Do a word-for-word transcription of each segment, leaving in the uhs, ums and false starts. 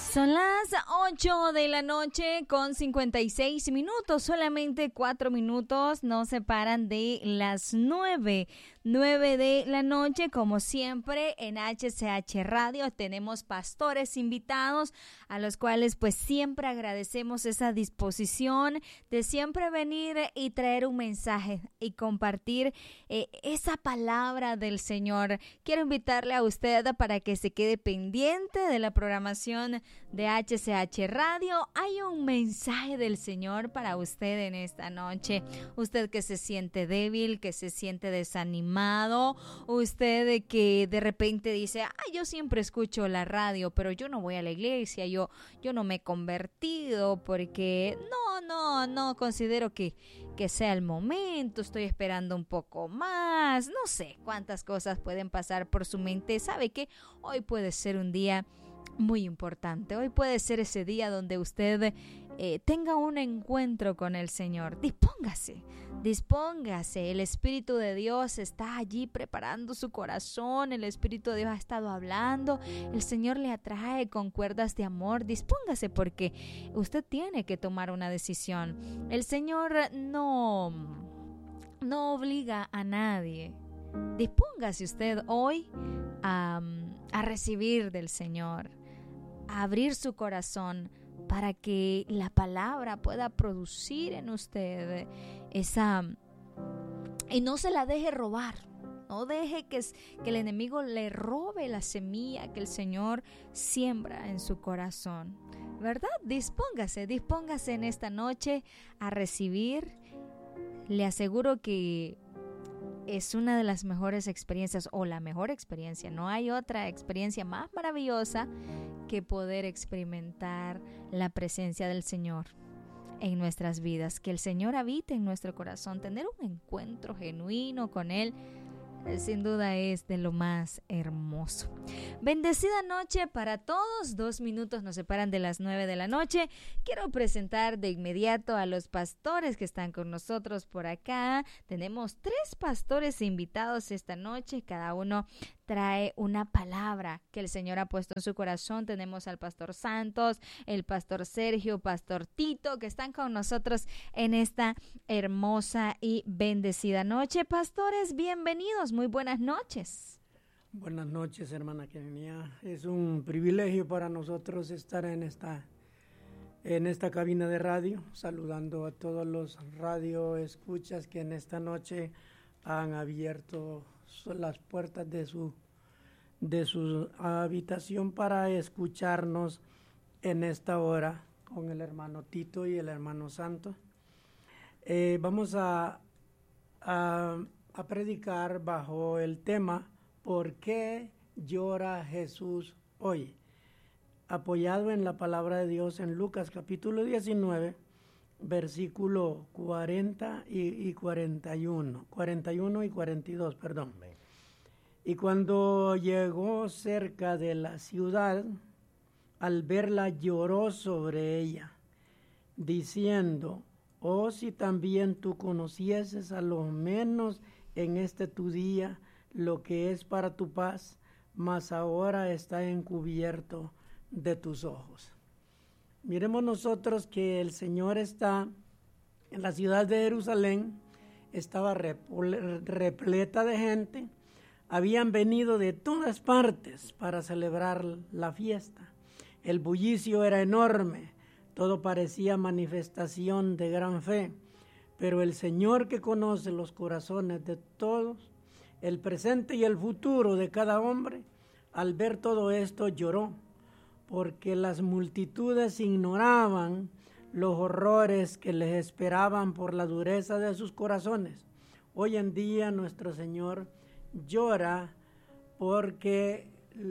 Son las ocho de la noche con cincuenta y seis minutos, solamente cuatro minutos nos separan de las nueve. nueve de la noche, como siempre en H C H Radio tenemos pastores invitados a los cuales pues siempre agradecemos esa disposición de siempre venir y traer un mensaje y compartir eh, esa palabra del Señor. Quiero invitarle a usted para que se quede pendiente de la programación de H C H Radio. Hay un mensaje del Señor para usted en esta noche. Usted que se siente débil, que se siente desanimado, usted que de repente dice, ah, yo siempre escucho la radio, pero yo no voy a la iglesia, yo, yo no me he convertido porque no, no, no considero que, que sea el momento, estoy esperando un poco más, no sé cuántas cosas pueden pasar por su mente. ¿Sabe qué? Hoy puede ser un día muy importante. Hoy puede ser ese día donde usted eh, tenga un encuentro con el Señor. Dispóngase, dispóngase. El Espíritu de Dios está allí preparando su corazón. El Espíritu de Dios ha estado hablando. El Señor le atrae con cuerdas de amor. Dispóngase porque usted tiene que tomar una decisión. El Señor no, no obliga a nadie. Dispóngase usted hoy a, a recibir del Señor, a abrir su corazón para que la palabra pueda producir en usted esa, y no se la deje robar. No deje que, que el enemigo le robe la semilla que el Señor siembra en su corazón, ¿verdad? Dispóngase, dispóngase en esta noche a recibir. Le aseguro que es una de las mejores experiencias, o la mejor experiencia. No hay otra experiencia más maravillosa que poder experimentar la presencia del Señor en nuestras vidas. Que el Señor habite en nuestro corazón, tener un encuentro genuino con Él, sin duda es de lo más hermoso. Bendecida noche para todos. Dos minutos nos separan de las nueve de la noche. Quiero presentar de inmediato a los pastores que están con nosotros por acá. Tenemos tres pastores invitados esta noche. Cada uno trae una palabra que el Señor ha puesto en su corazón. Tenemos al pastor Santos, el pastor Sergio, pastor Tito, que están con nosotros en esta hermosa y bendecida noche. Pastores, bienvenidos, muy buenas noches. Buenas noches, hermana Kenia. Es un privilegio para nosotros estar en esta, en esta cabina de radio, saludando a todos los radioescuchas que en esta noche han abierto las puertas de su, de su habitación para escucharnos en esta hora con el hermano Tito y el hermano Santos. Eh, vamos a, a, a predicar bajo el tema ¿Por qué llora Jesús hoy? Apoyado en la palabra de Dios en Lucas capítulo diecinueve, versículo cuarenta y, y cuarenta y uno, cuarenta y uno y cuarenta y dos, perdón. Amén. Y cuando llegó cerca de la ciudad, al verla lloró sobre ella, diciendo, oh, si también tú conocieses a lo menos en este tu día lo que es para tu paz, mas ahora está encubierto de tus ojos. Miremos nosotros que el Señor está en la ciudad de Jerusalén, estaba repleta de gente, habían venido de todas partes para celebrar la fiesta. El bullicio era enorme, todo parecía manifestación de gran fe, pero el Señor que conoce los corazones de todos, el presente y el futuro de cada hombre, al ver todo esto lloró, porque las multitudes ignoraban los horrores que les esperaban por la dureza de sus corazones. Hoy en día nuestro Señor llora porque,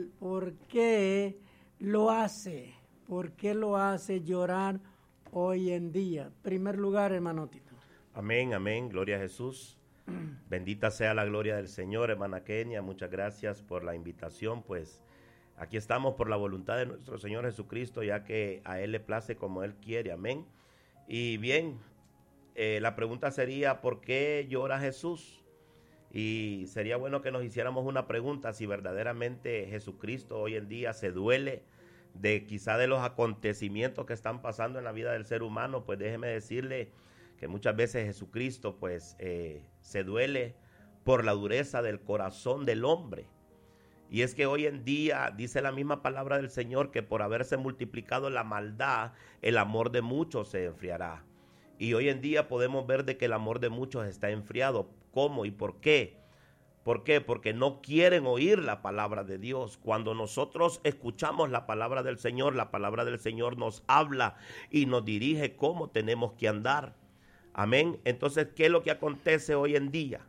porque lo hace, porque lo hace llorar hoy en día. En primer lugar, hermano Tito. Amén, amén, gloria a Jesús. Bendita sea la gloria del Señor, hermana Kenia, muchas gracias por la invitación, pues aquí estamos por la voluntad de nuestro Señor Jesucristo, ya que a Él le place como Él quiere, amén. Y bien, eh, la pregunta sería, ¿por qué llora Jesús? Y sería bueno que nos hiciéramos una pregunta, si verdaderamente Jesucristo hoy en día se duele de quizá de los acontecimientos que están pasando en la vida del ser humano, pues déjeme decirle que muchas veces Jesucristo pues eh, se duele por la dureza del corazón del hombre. Y es que hoy en día dice la misma palabra del Señor que por haberse multiplicado la maldad, el amor de muchos se enfriará. Y hoy en día podemos ver de que el amor de muchos está enfriado. ¿Cómo y por qué? ¿Por qué? Porque no quieren oír la palabra de Dios. Cuando nosotros escuchamos la palabra del Señor, la palabra del Señor nos habla y nos dirige cómo tenemos que andar. Amén. Entonces, ¿qué es lo que acontece hoy en día?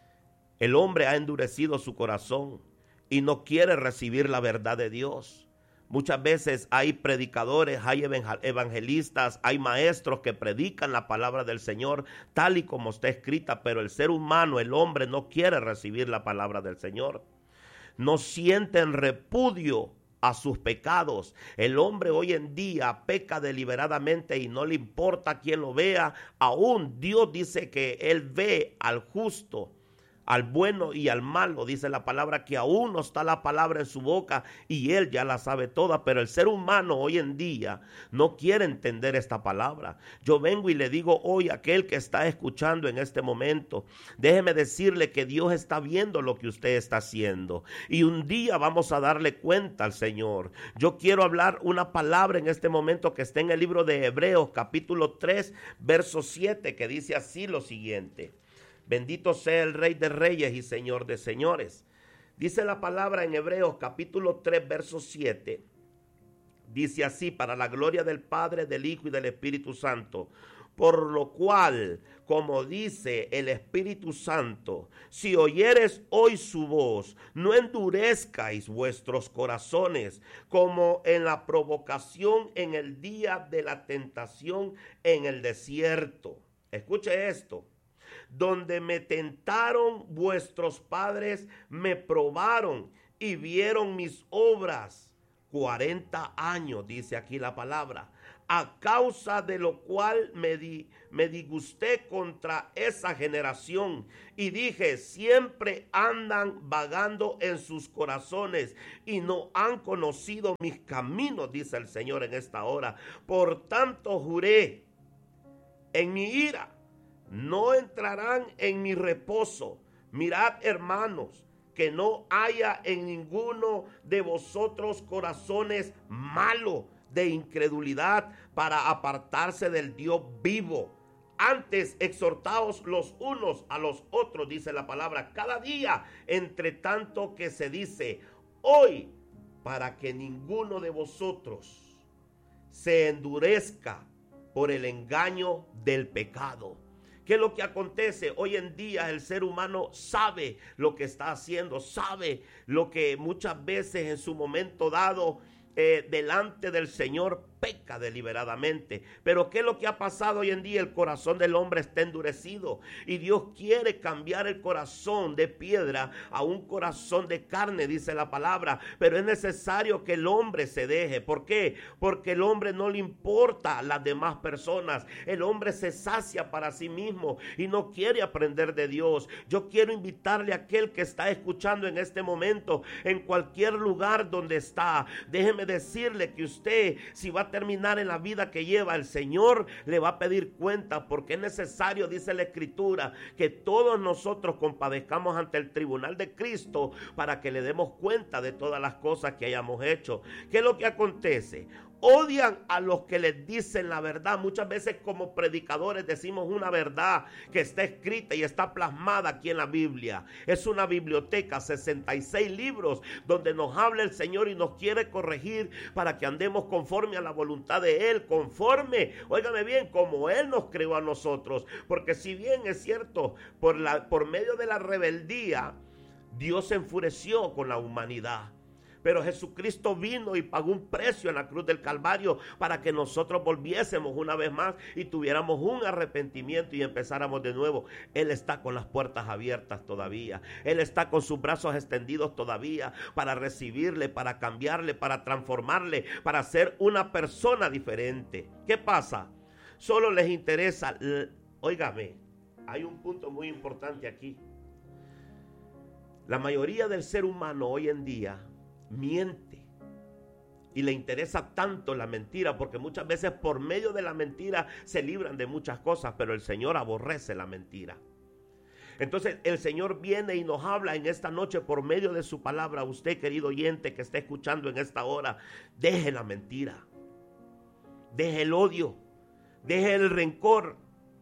El hombre ha endurecido su corazón y no quiere recibir la verdad de Dios. Muchas veces hay predicadores, hay evangelistas, hay maestros que predican la palabra del Señor tal y como está escrita, pero el ser humano, el hombre, no quiere recibir la palabra del Señor. No sienten repudio a sus pecados. El hombre hoy en día peca deliberadamente y no le importa quién lo vea. Aún Dios dice que Él ve al justo, al bueno y al malo, dice la palabra, que aún no está la palabra en su boca y él ya la sabe toda, pero el ser humano hoy en día no quiere entender esta palabra. Yo vengo y le digo hoy a aquel que está escuchando en este momento, déjeme decirle que Dios está viendo lo que usted está haciendo y un día vamos a darle cuenta al Señor. Yo quiero hablar una palabra en este momento que está en el libro de Hebreos capítulo tres verso siete, que dice así lo siguiente: bendito sea el Rey de Reyes y Señor de Señores. Dice la palabra en Hebreos capítulo tres, verso siete. Dice así: para la gloria del Padre, del Hijo y del Espíritu Santo. Por lo cual, como dice el Espíritu Santo, si oyeres hoy su voz, no endurezcáis vuestros corazones, como en la provocación en el día de la tentación en el desierto. Escuche esto: donde me tentaron vuestros padres, me probaron y vieron mis obras. cuarenta años, dice aquí la palabra, a causa de lo cual me, di, me disgusté contra esa generación y dije, siempre andan vagando en sus corazones y no han conocido mis caminos, dice el Señor en esta hora. Por tanto juré en mi ira, no entrarán en mi reposo. Mirad, hermanos, que no haya en ninguno de vosotros corazones malos de incredulidad para apartarse del Dios vivo. Antes exhortaos los unos a los otros, dice la palabra, cada día, entre tanto que se dice hoy, para que ninguno de vosotros se endurezca por el engaño del pecado. ¿Qué es lo que acontece? Hoy en día el ser humano sabe lo que está haciendo, sabe lo que muchas veces en su momento dado eh, delante del Señor peca deliberadamente. Pero ¿qué es lo que ha pasado hoy en día? El corazón del hombre está endurecido y Dios quiere cambiar el corazón de piedra a un corazón de carne, dice la palabra. Pero es necesario que el hombre se deje. ¿Por qué? Porque el hombre no le importa a las demás personas. El hombre se sacia para sí mismo y no quiere aprender de Dios. Yo quiero invitarle a aquel que está escuchando en este momento, en cualquier lugar donde está. Déjeme decirle que usted, si va a terminar en la vida que lleva, el Señor le va a pedir cuenta, porque es necesario, dice la Escritura, que todos nosotros compadezcamos ante el tribunal de Cristo para que le demos cuenta de todas las cosas que hayamos hecho. ¿Qué es lo que acontece? Odian a los que les dicen la verdad. Muchas veces como predicadores decimos una verdad que está escrita y está plasmada aquí en la Biblia. Es una biblioteca, sesenta y seis libros donde nos habla el Señor y nos quiere corregir para que andemos conforme a la voluntad de Él, conforme, óigame bien, como Él nos creó a nosotros. Porque si bien es cierto, por, la, por medio de la rebeldía, Dios se enfureció con la humanidad. Pero Jesucristo vino y pagó un precio en la cruz del Calvario para que nosotros volviésemos una vez más y tuviéramos un arrepentimiento y empezáramos de nuevo. Él está con las puertas abiertas todavía. Él está con sus brazos extendidos todavía para recibirle, para cambiarle, para transformarle, para ser una persona diferente. ¿Qué pasa? Solo les interesa, óigame, hay un punto muy importante aquí. La mayoría del ser humano hoy en día miente, y le interesa tanto la mentira, porque muchas veces por medio de la mentira se libran de muchas cosas, pero el Señor aborrece la mentira. Entonces el Señor viene y nos habla en esta noche por medio de su palabra. Usted, querido oyente que está escuchando en esta hora, deje la mentira, deje el odio, deje el rencor,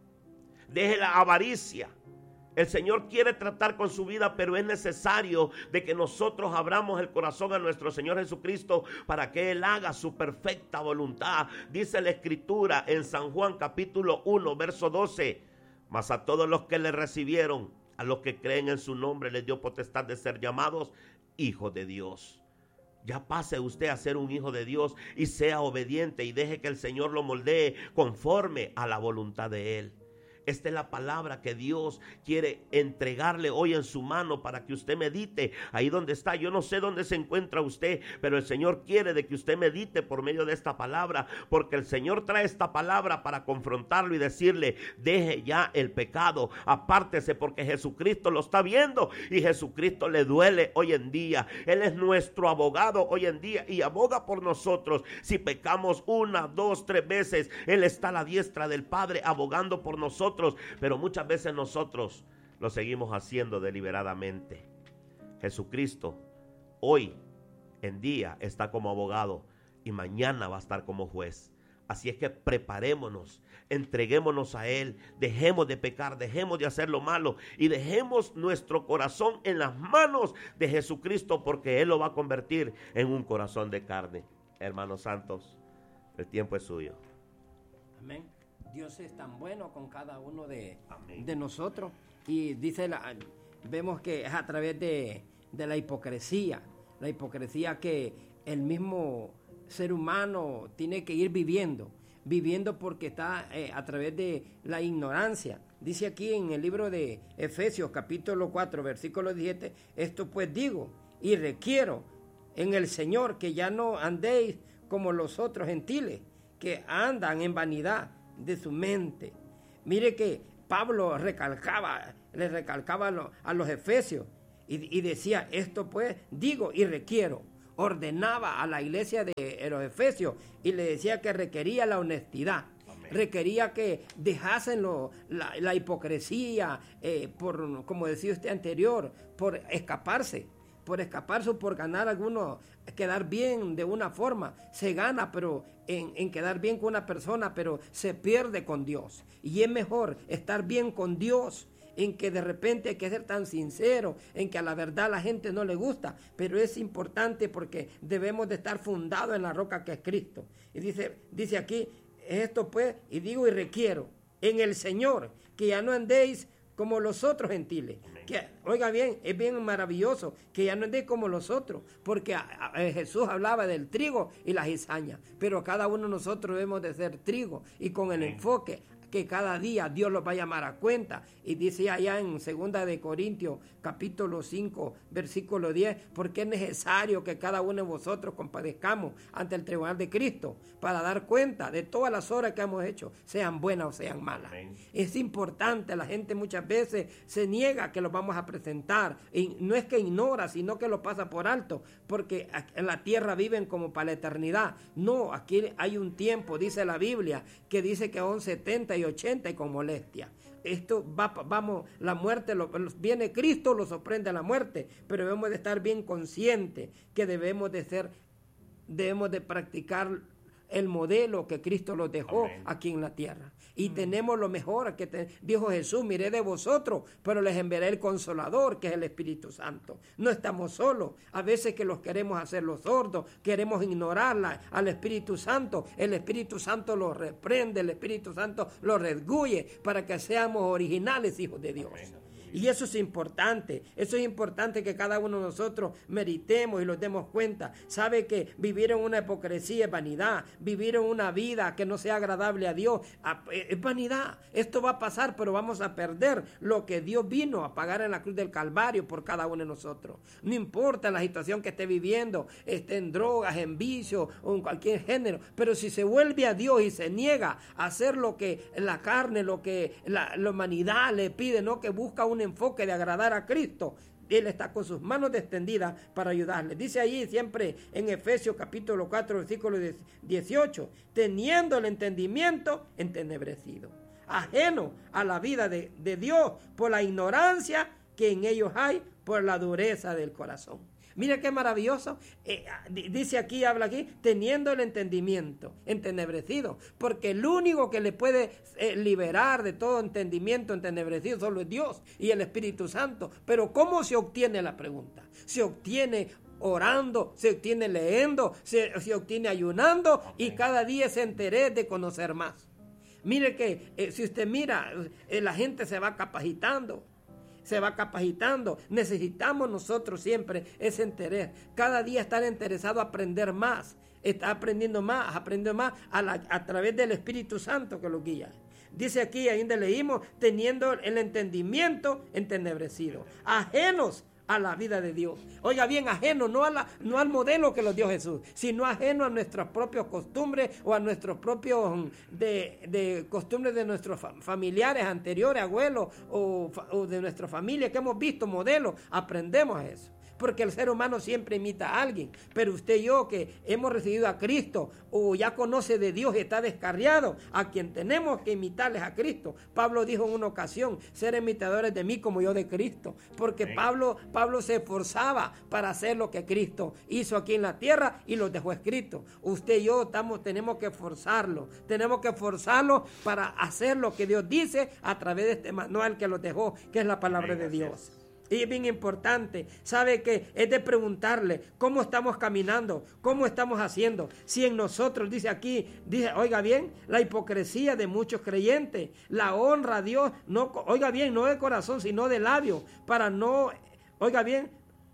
deje la avaricia. El Señor quiere tratar con su vida, pero es necesario de que nosotros abramos el corazón a nuestro Señor Jesucristo para que Él haga su perfecta voluntad. Dice la Escritura en San Juan capítulo uno, verso doce. Mas a todos los que le recibieron, a los que creen en su nombre, les dio potestad de ser llamados hijos de Dios. Ya pase usted a ser un hijo de Dios y sea obediente y deje que el Señor lo moldee conforme a la voluntad de Él. Esta es la palabra que Dios quiere entregarle hoy en su mano para que usted medite ahí donde está. Yo no sé dónde se encuentra usted, pero el Señor quiere de que usted medite por medio de esta palabra, porque el Señor trae esta palabra para confrontarlo y decirle: deje ya el pecado, apártese, porque Jesucristo lo está viendo y Jesucristo le duele hoy en día. Él es nuestro abogado hoy en día y aboga por nosotros. Si pecamos una, dos, tres veces, Él está a la diestra del Padre abogando por nosotros. Pero muchas veces nosotros lo seguimos haciendo deliberadamente. Jesucristo hoy en día está como abogado y mañana va a estar como juez. Así es que preparémonos, entreguémonos a Él, dejemos de pecar, dejemos de hacer lo malo y dejemos nuestro corazón en las manos de Jesucristo, porque Él lo va a convertir en un corazón de carne. Hermanos santos, el tiempo es suyo. Amén. Dios es tan bueno con cada uno de, de nosotros, y dice la, vemos que es a través de, de la hipocresía, la hipocresía que el mismo ser humano tiene que ir viviendo, viviendo porque está eh, a través de la ignorancia. Dice aquí en el libro de Efesios capítulo cuatro, versículo diecisiete, esto pues digo y requiero en el Señor que ya no andéis como los otros gentiles que andan en vanidad de su mente. Mire que Pablo recalcaba, le recalcaba a los, a los efesios y, y decía, esto pues digo y requiero. Ordenaba a la iglesia de los efesios y le decía que requería la honestidad. Amén. Requería que dejasen lo, la, la hipocresía, eh, por, como decía usted anterior, por escaparse. por escaparse o por ganar alguno, quedar bien de una forma. Se gana pero en, en quedar bien con una persona, pero se pierde con Dios. Y es mejor estar bien con Dios, en que de repente hay que ser tan sincero, en que a la verdad a la gente no le gusta, pero es importante porque debemos de estar fundados en la roca que es Cristo. Y dice, dice aquí, esto pues, y digo y requiero, en el Señor, que ya no andéis como los otros gentiles. Que, oiga bien, es bien maravilloso que ya no andéis como los otros, porque a, a, Jesús hablaba del trigo y la cizaña, pero cada uno de nosotros debemos de ser trigo, y con el enfoque que cada día Dios los va a llamar a cuenta. Y dice allá en segunda de Corintios capítulo cinco versículo diez, porque es necesario que cada uno de vosotros compadezcamos ante el tribunal de Cristo para dar cuenta de todas las obras que hemos hecho, sean buenas o sean malas. Amén. Es importante, la gente muchas veces se niega que los vamos a presentar, y no es que ignora, sino que lo pasa por alto, porque en la tierra viven como para la eternidad. No, aquí hay un tiempo, dice la Biblia, que dice que son setenta y ochenta y con molestia. Esto va, vamos, la muerte, lo, viene Cristo, lo sorprende la muerte, pero debemos de estar bien conscientes que debemos de ser, debemos de practicar el modelo que Cristo los dejó. Amén. Aquí en la tierra. Y mm. tenemos lo mejor que te, dijo Jesús, miré de vosotros, pero les enviaré el Consolador, que es el Espíritu Santo. No estamos solos. A veces que los queremos hacer los sordos, queremos ignorarla al Espíritu Santo. El Espíritu Santo los reprende, el Espíritu Santo los redarguye para que seamos originales hijos de Dios. Amén. Y eso es importante, eso es importante que cada uno de nosotros meditemos y nos demos cuenta. Sabe que vivir en una hipocresía es vanidad, vivir en una vida que no sea agradable a Dios es vanidad. Esto va a pasar, pero vamos a perder lo que Dios vino a pagar en la cruz del Calvario por cada uno de nosotros. No importa la situación que esté viviendo, esté en drogas, en vicio o en cualquier género, pero si se vuelve a Dios y se niega a hacer lo que la carne, lo que la, la humanidad le pide, no, que busca un enfoque de agradar a Cristo, Él está con sus manos extendidas para ayudarle. Dice ahí siempre en Efesios capítulo cuatro, versículo dieciocho, teniendo el entendimiento entenebrecido, ajeno a la vida de, de Dios por la ignorancia que en ellos hay, por la dureza del corazón. Mira qué maravilloso. Eh, dice aquí, habla aquí, teniendo el entendimiento entenebrecido, porque el único que le puede eh, liberar de todo entendimiento entenebrecido solo es Dios y el Espíritu Santo. Pero ¿cómo se obtiene la pregunta? Se obtiene orando, se obtiene leyendo, se, se obtiene ayunando, okay, y cada día ese interés de conocer más. Mire que eh, si usted mira, eh, la gente se va capacitando. Se va capacitando. Necesitamos nosotros siempre ese interés. Cada día estar interesado a aprender más. Está aprendiendo más, aprendiendo más a, la, a través del Espíritu Santo que lo guía. Dice aquí, ahí donde leímos, teniendo el entendimiento entenebrecido, ajenos a la vida de Dios. Oiga bien, ajeno, no, a la, no al modelo que lo dio Jesús, sino ajeno a nuestras propias costumbres o a nuestros propios de, de costumbres de nuestros familiares anteriores, abuelos o, o de nuestra familia que hemos visto modelos. Aprendemos eso. Porque el ser humano siempre imita a alguien. Pero usted y yo que hemos recibido a Cristo o ya conoce de Dios y está descarriado, a quien tenemos que imitarles a Cristo. Pablo dijo en una ocasión, ser imitadores de mí como yo de Cristo. Porque Pablo, Pablo se esforzaba para hacer lo que Cristo hizo aquí en la tierra y lo dejó escrito. Usted y yo estamos, tenemos que esforzarlo. Tenemos que esforzarlo para hacer lo que Dios dice a través de este manual que los dejó, que es la palabra de Dios. Y es bien importante, sabe que es de preguntarle cómo estamos caminando, cómo estamos haciendo. Si en nosotros, dice aquí, dice, oiga bien, la hipocresía de muchos creyentes, la honra a Dios, no, oiga bien, no de corazón, sino de labio, para no, oiga bien,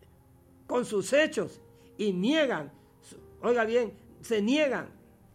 con sus hechos, y niegan, oiga bien, se niegan,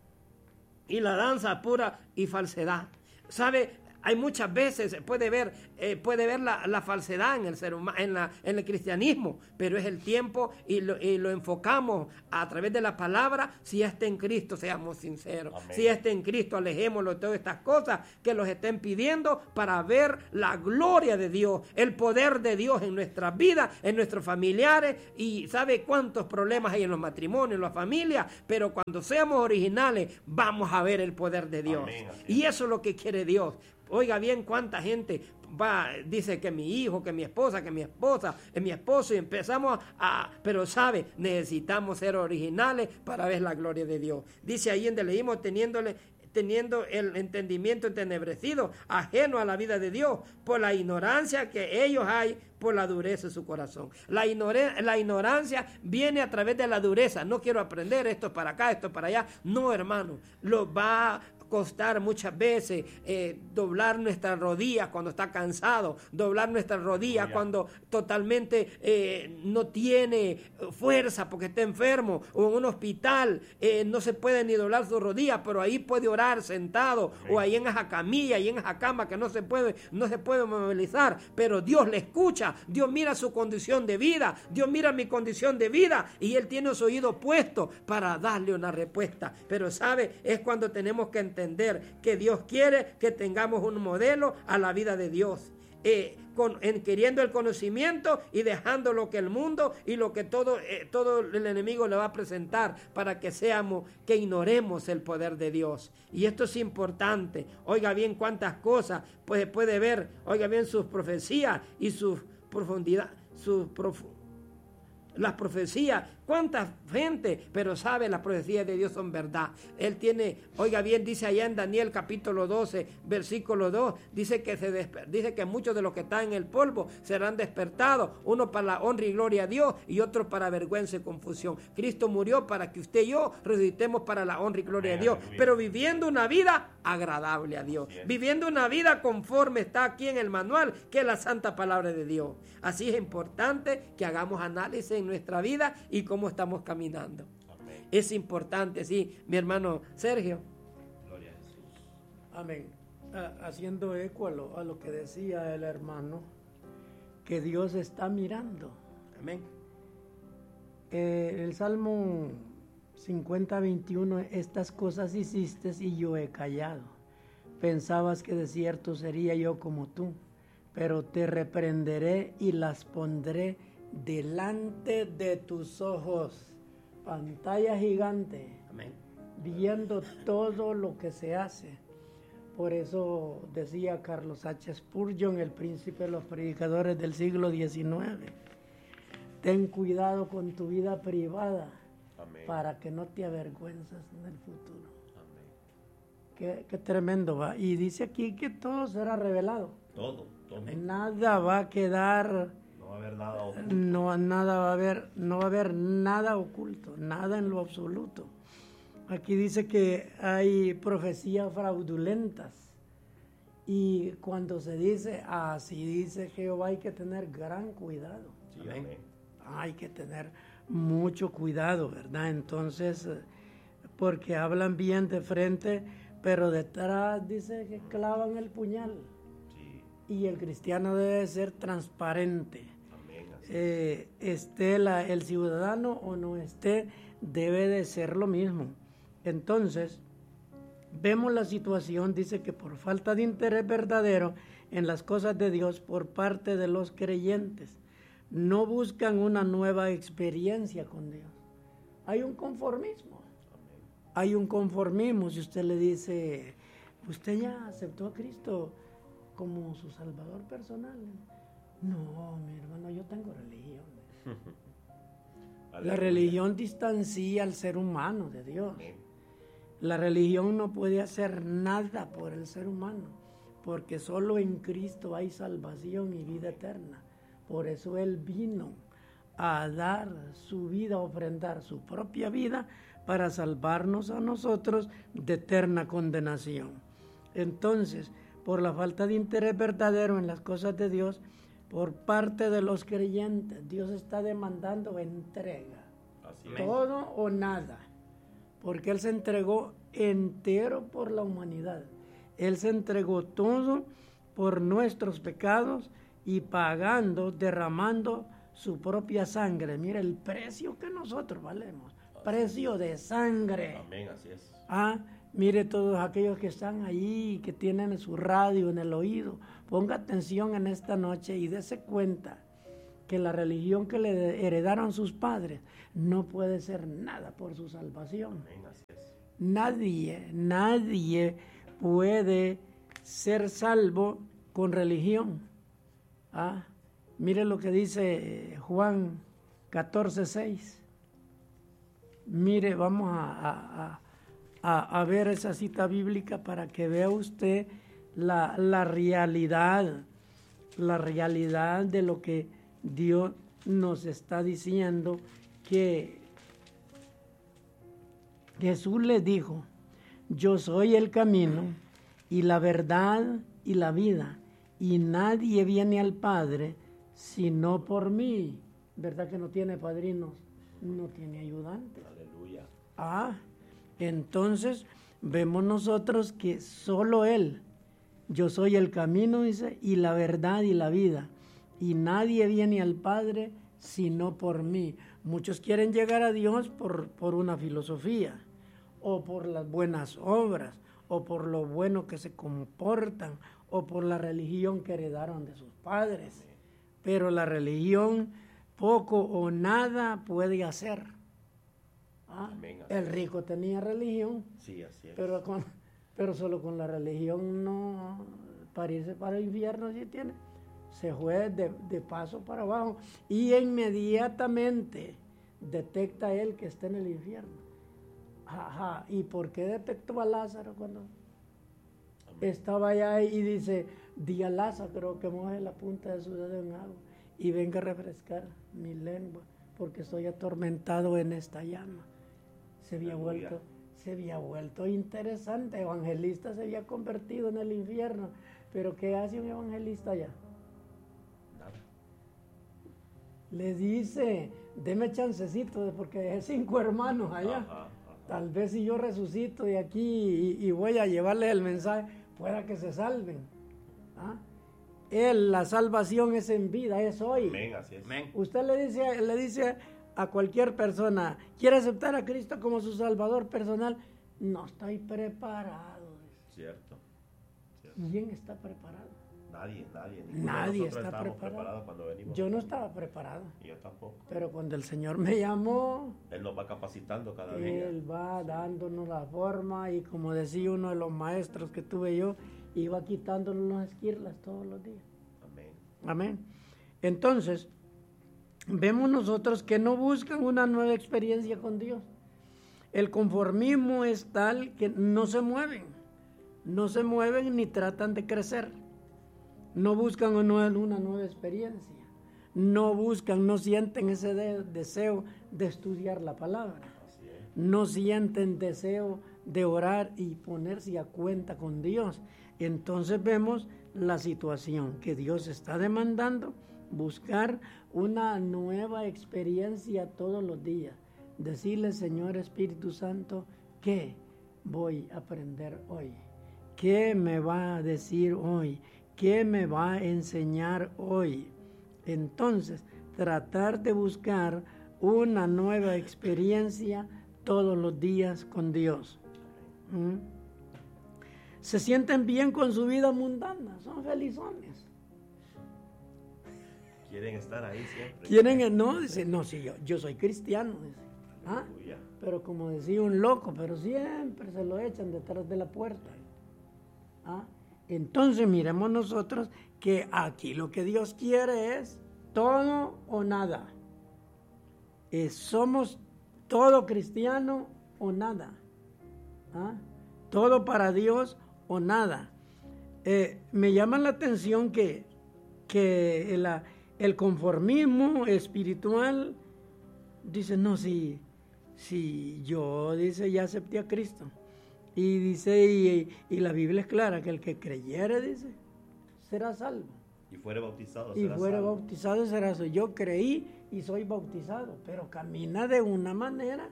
y la danza pura y falsedad. ¿Sabe? Hay muchas veces, puede ver, eh, puede ver la, la falsedad en el ser humano, en, la, en el cristianismo, pero es el tiempo y lo, y lo enfocamos a través de la palabra. Si está en Cristo, seamos sinceros. Amén. Si está en Cristo, alejémoslo de todas estas cosas que los estén pidiendo para ver la gloria de Dios, el poder de Dios en nuestras vidas, en nuestros familiares. Y sabe cuántos problemas hay en los matrimonios, en las familias, pero cuando seamos originales, vamos a ver el poder de Dios. Amén. Y eso es lo que quiere Dios. Oiga bien cuánta gente va, dice que mi hijo, que mi esposa, que mi esposa, que mi esposo, y empezamos a, pero sabe, necesitamos ser originales para ver la gloria de Dios. Dice ahí donde leímos, teniéndole, teniendo el entendimiento entenebrecido, ajeno a la vida de Dios, por la ignorancia que ellos hay, por la dureza de su corazón. La, ignore, la ignorancia viene a través de la dureza. No quiero aprender esto para acá, esto para allá. No, hermano, lo va a costar muchas veces eh, doblar nuestras rodillas cuando está cansado, doblar nuestras rodillas oh, cuando totalmente eh, no tiene fuerza porque está enfermo, o en un hospital eh, no se puede ni doblar sus rodillas, pero ahí puede orar sentado, sí, o ahí en esa camilla y en esa cama que no se puede, no se puede movilizar, pero Dios le escucha, Dios mira su condición de vida, Dios mira mi condición de vida y Él tiene su oído puesto para darle una respuesta. Pero sabe, es cuando tenemos que entender entender que Dios quiere que tengamos un modelo a la vida de Dios, eh, con, en, queriendo el conocimiento y dejando lo que el mundo y lo que todo, eh, todo el enemigo le va a presentar para que seamos, que ignoremos el poder de Dios. Y esto es importante. Oiga bien cuántas cosas pues, puede ver, oiga bien sus profecías y su profundidad, sus profundidades. Las profecías, cuánta gente, pero sabe, las profecías de Dios son verdad. Él tiene, oiga bien, dice allá en Daniel capítulo doce, versículo dos, dice que se desper, dice que muchos de los que están en el polvo serán despertados, uno para la honra y gloria a Dios y otro para vergüenza y confusión. Cristo murió para que usted y yo resucitemos para la honra y gloria a Dios, pero viviendo una vida agradable a Dios, viviendo una vida conforme está aquí en el manual, que es la santa palabra de Dios. Así es importante que hagamos análisis en nuestra vida y cómo estamos caminando. Amén. Es importante, sí, mi hermano Sergio. Gloria a Jesús. Amén. Ah, haciendo eco a lo, a lo que decía el hermano, que Dios está mirando. Amén. Eh, el Salmo cincuenta, veintiuno, estas cosas hiciste y yo he callado. Pensabas que de cierto sería yo como tú, pero te reprenderé y las pondré delante de tus ojos, pantalla gigante, Amén. viendo todo lo que se hace. Por eso decía Carlos H. Spurgeon, el príncipe de los predicadores del siglo diecinueve, ten cuidado con tu vida privada. Amén. Para que no te avergüences en el futuro. Amén. Qué, qué tremendo va. Y dice aquí que todo será revelado. Todo, todo. Nada va a quedar. No va a haber nada oculto. No, nada va a haber, no va a haber nada oculto, nada en lo absoluto. Aquí dice que hay profecías fraudulentas. Y cuando se dice, así dice Jehová, hay que tener gran cuidado. Sí, amén. Hay que tener mucho cuidado, ¿verdad? Entonces, porque hablan bien de frente, pero detrás dice que clavan el puñal. Sí. Y el cristiano debe ser transparente. Amén, eh, esté la, el ciudadano o no esté, debe de ser lo mismo. Entonces, vemos la situación, dice que por falta de interés verdadero en las cosas de Dios por parte de los creyentes, no buscan una nueva experiencia con Dios. Hay un conformismo. Amén. Hay un conformismo. Si usted le dice, usted ya aceptó a Cristo como su Salvador personal. No, mi hermano, yo tengo religión. La religión distancia al ser humano de Dios. Amén. La religión no puede hacer nada por el ser humano, porque solo en Cristo hay salvación y vida eterna. Por eso Él vino a dar su vida, a ofrendar su propia vida para salvarnos a nosotros de eterna condenación. Entonces, por la falta de interés verdadero en las cosas de Dios, por parte de los creyentes, Dios está demandando entrega. Así es. Todo o nada. Porque Él se entregó entero por la humanidad. Él se entregó todo por nuestros pecados y pagando, derramando su propia sangre. Mira el precio que nosotros valemos. Así precio de sangre. Amén, así es. Ah, mire todos aquellos que están allí, que tienen su radio en el oído. Ponga atención en esta noche y dése cuenta que la religión que le heredaron sus padres no puede ser nada por su salvación. Amén, así es. Nadie, nadie puede ser salvo con religión. Ah, mire lo que dice Juan catorce seis. Mire, vamos a, a, a, a ver esa cita bíblica para que vea usted la, la realidad, la realidad de lo que Dios nos está diciendo, que Jesús le dijo, yo soy el camino y la verdad y la vida, y nadie viene al Padre sino por mí. ¿Verdad que no tiene padrinos? No tiene ayudantes. Aleluya. Ah, entonces vemos nosotros que solo Él, yo soy el camino, dice, y la verdad y la vida, y nadie viene al Padre sino por mí. Muchos quieren llegar a Dios por, por una filosofía, o por las buenas obras, o por lo bueno que se comportan, o por la religión que heredaron de sus padres. Pero la religión poco o nada puede hacer. ¿Ah? Amén, El rico tenía religión, sí, así es. pero, con, pero solo con la religión no, para irse para el infierno sí tiene. Se fue de, de paso para abajo y inmediatamente detecta él que está en el infierno. Ajá. ¿Y por qué detectó a Lázaro cuando Amén. Estaba allá y dice, di a Lázaro que moje la punta de su dedo en agua y venga a refrescar mi lengua porque estoy atormentado en esta llama? Se había Aleluya. vuelto, se había vuelto interesante. Evangelista se había convertido en el infierno. Pero ¿qué hace un evangelista allá? Nada. Le dice, deme chancecito porque dejé cinco hermanos allá. Ajá, ajá. Tal vez si yo resucito de aquí y, y voy a llevarles el mensaje, pueda que se salven. ¿Ah? Él, la salvación es en vida, es hoy. Amén, así es. Amén. Usted le dice, le dice a cualquier persona, ¿quiere aceptar a Cristo como su Salvador personal? No estoy preparado. Cierto. Cierto. ¿Quién está preparado? Nadie, nadie. Ninguno Nadie de nosotros está estábamos preparado. preparados cuando venimos. Yo no estaba preparado. Y yo tampoco. Pero cuando el Señor me llamó, Él nos va capacitando cada día. Él va dándonos la forma y como decía uno de los maestros que tuve yo, iba quitándonos las esquirlas todos los días. Amén. Amén. Entonces, vemos nosotros que no buscan una nueva experiencia con Dios. El conformismo es tal que no se mueven, no se mueven ni tratan de crecer. No buscan una nueva experiencia, no buscan, no sienten ese de- deseo de estudiar la palabra, no sienten deseo de orar y ponerse a cuenta con Dios. Entonces vemos la situación que Dios está demandando, buscar una nueva experiencia todos los días. Decirle, Señor Espíritu Santo, ¿qué voy a aprender hoy? ¿Qué me va a decir hoy? ¿Qué me va a enseñar hoy? Entonces, tratar de buscar una nueva experiencia todos los días con Dios. ¿Mm? Se sienten bien con su vida mundana, son felizones. Quieren estar ahí siempre. Quieren, no, dice, no, sí, yo, yo soy cristiano, dice. ¿Ah? Aleluya. Pero como decía un loco, pero siempre se lo echan detrás de la puerta. ¿Ah? Entonces miremos nosotros que aquí lo que Dios quiere es todo o nada. Eh, somos todo cristiano o nada. ¿Ah? Todo para Dios o nada. Eh, me llama la atención que, que la, el conformismo espiritual dice, no, si, si yo, dice, ya acepté a Cristo. Y dice, y, y la Biblia es clara, que el que creyere, dice, será salvo. Y fuere bautizado. Y será fuere salvo. bautizado será salvo. Yo creí y soy bautizado, pero camina de una manera,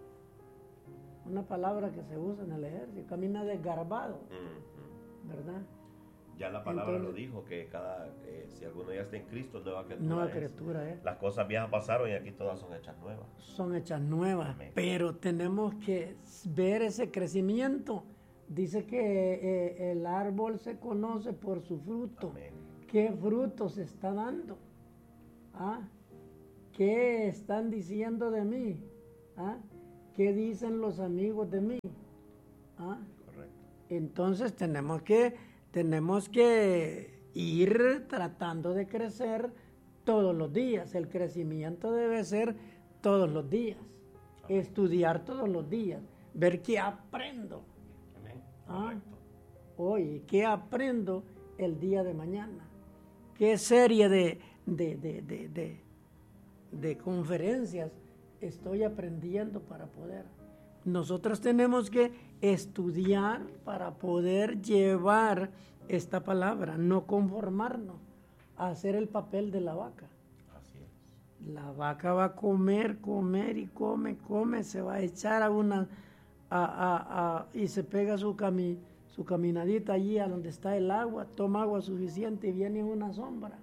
una palabra que se usa en el ejército, camina desgarbado, Mm, ¿verdad? mm. Ya la palabra Entonces, lo dijo, que cada eh, si alguno ya está en Cristo, nueva criatura nueva es. criatura, ¿eh? Las cosas viejas pasaron y aquí todas son hechas nuevas. Son hechas nuevas, Amén. pero tenemos que ver ese crecimiento. Dice que eh, el árbol se conoce por su fruto. Amén. ¿Qué fruto se está dando? ¿Ah? ¿Qué están diciendo de mí? ¿Ah? ¿Qué dicen los amigos de mí? ¿Ah? Correcto. Entonces tenemos que, tenemos que ir tratando de crecer todos los días. El crecimiento debe ser todos los días. Amén. Estudiar todos los días. Ver qué aprendo. Amén. Ah. Correcto. Hoy, qué aprendo el día de mañana. Qué serie de, de, de, de, de, de conferencias estoy aprendiendo para poder. Nosotros tenemos que estudiar para poder llevar esta palabra, no conformarnos a hacer el papel de la vaca. Así es. La vaca va a comer, comer y come, come, se va a echar a una a, a, a, y se pega su, cami, su caminadita allí a donde está el agua, toma agua suficiente y viene en una sombra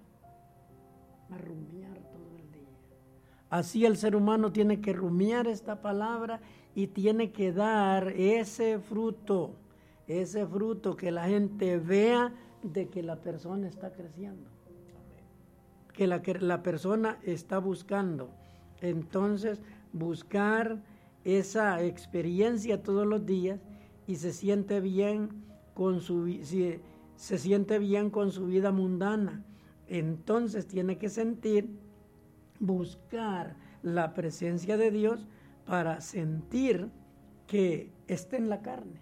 a rumiar todo el día. Así el ser humano tiene que rumiar esta palabra y tiene que dar ese fruto, ese fruto que la gente vea de que la persona está creciendo, que la, que la persona está buscando. Entonces, buscar esa experiencia todos los días y se siente bien con su, si, se siente bien con su vida mundana. Entonces tiene que sentir, buscar la presencia de Dios para sentir que está en la carne.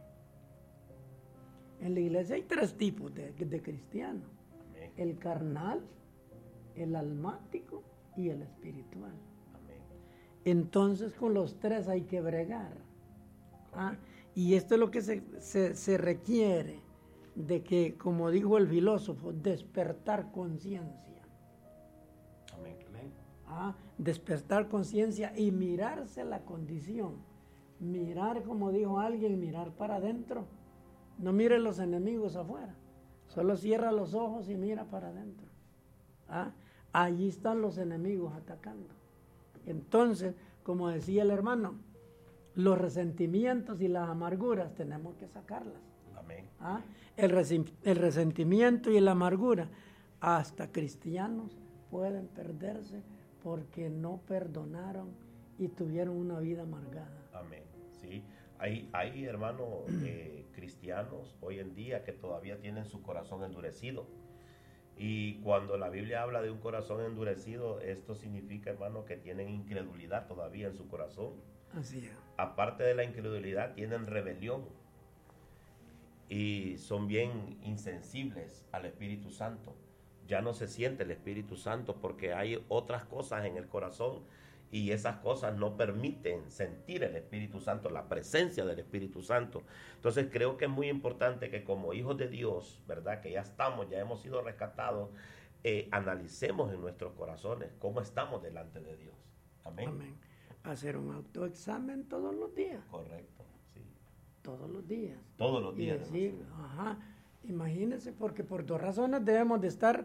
En la iglesia hay tres tipos de, de cristianos: Amén. el carnal, el almático y el espiritual. Amén. Entonces con los tres hay que bregar. ¿Ah? Y esto es lo que se, se, se requiere de que, como dijo el filósofo, despertar conciencia. Amén. Amén. ¿Ah? Despertar conciencia y mirarse la condición. Mirar, como dijo alguien, mirar para adentro. No mire los enemigos afuera. Solo cierra los ojos y mira para adentro. ¿Ah? Allí están los enemigos atacando. Entonces, como decía el hermano, los resentimientos y las amarguras tenemos que sacarlas. Amén. ¿Ah? El, resen- el resentimiento y la amargura, hasta cristianos pueden perderse porque no perdonaron y tuvieron una vida amargada. Amén. Sí, hay, hay hermanos eh, cristianos hoy en día que todavía tienen su corazón endurecido. Y cuando la Biblia habla de un corazón endurecido, esto significa, hermano, que tienen incredulidad todavía en su corazón. Así es. Aparte de la incredulidad, tienen rebelión y son bien insensibles al Espíritu Santo. Ya no se siente el Espíritu Santo porque hay otras cosas en el corazón y esas cosas no permiten sentir el Espíritu Santo, la presencia del Espíritu Santo. Entonces creo que es muy importante que como hijos de Dios, ¿verdad? Que ya estamos, ya hemos sido rescatados, eh, analicemos en nuestros corazones cómo estamos delante de Dios. Amén. Amén. Hacer un autoexamen todos los días. Correcto, sí. Todos los días. Todos los Y días. decir, ajá, imagínense, porque por dos razones debemos de estar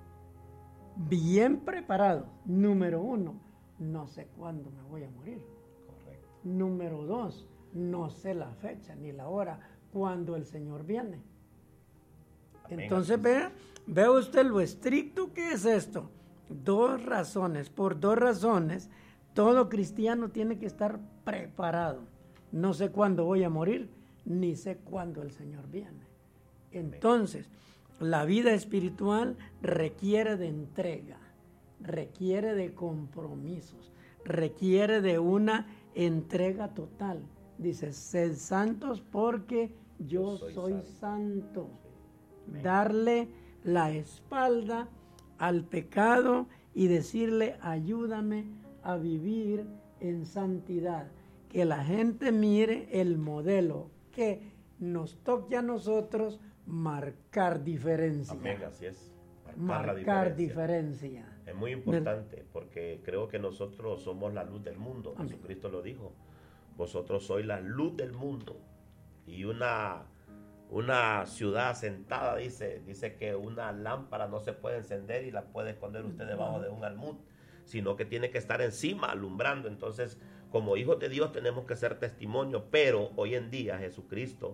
bien preparados. Número uno, no sé cuándo me voy a morir. Correcto. Número dos, no sé la fecha ni la hora cuando el Señor viene. Amén. Entonces vea, vea usted lo estricto que es esto. Dos razones, por dos razones, todo cristiano tiene que estar preparado. No sé cuándo voy a morir, ni sé cuándo el Señor viene. Entonces, la vida espiritual requiere de entrega, requiere de compromisos, requiere de una entrega total. Dice, sed santos porque yo, yo soy, soy santo. santo. Darle la espalda al pecado y decirle, ayúdame a vivir en santidad. Que la gente mire el modelo, que nos toque a nosotros marcar diferencia. Amén, así es. Marcar, marcar diferencia. diferencia. Es muy importante porque creo que nosotros somos la luz del mundo. Amén. Jesucristo lo dijo. Vosotros sois la luz del mundo. Y una, una ciudad asentada, dice, dice que una lámpara no se puede encender y la puede esconder usted debajo de un almud, sino que tiene que estar encima alumbrando. Entonces, como hijos de Dios tenemos que ser testimonio, pero hoy en día Jesucristo